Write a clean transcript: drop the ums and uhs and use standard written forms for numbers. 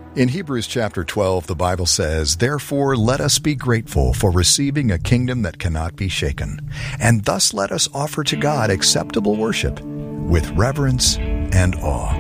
In Hebrews chapter 12, the Bible says, "Therefore let us be grateful for receiving a kingdom that cannot be shaken, and thus let us offer to God acceptable worship with reverence and awe."